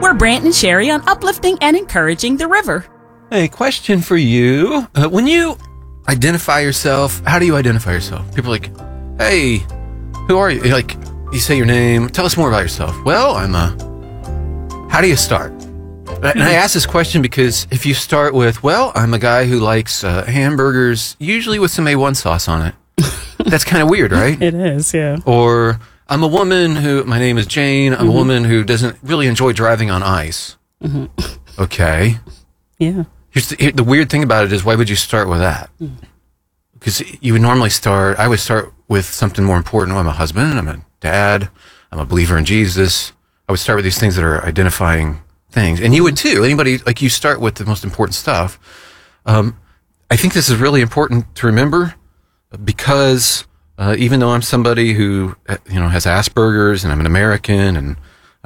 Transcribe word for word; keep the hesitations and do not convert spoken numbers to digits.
for Brant and Sherry on uplifting and encouraging the river. Hey, question for you. Uh, when you identify yourself, how do you identify yourself? People are like, hey, who are you? You're like, you say your name. Tell us more about yourself. Well, I'm a... How do you start? And I ask this question because if you start with, well, I'm a guy who likes uh, hamburgers, usually with some A one sauce on it. That's kind of weird, right? It is, yeah. Or I'm a woman who, my name is Jane. I'm mm-hmm. a woman who doesn't really enjoy driving on ice. Mm-hmm. Okay. Yeah. Here's the, the weird thing about it is, why would you start with that? Because you would normally start, I would start with something more important. I'm a husband, I'm a dad, I'm a believer in Jesus. I would start with these things that are identifying things. And you would too. Anybody, like, you start with the most important stuff. Um, I think this is really important to remember because uh, even though I'm somebody who, you know, has Asperger's and I'm an American and